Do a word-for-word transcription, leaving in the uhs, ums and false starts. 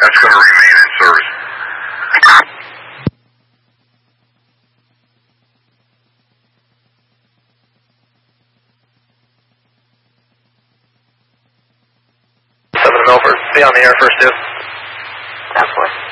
That's going to remain in service. Seven and over. Be on the air first, two. That's what.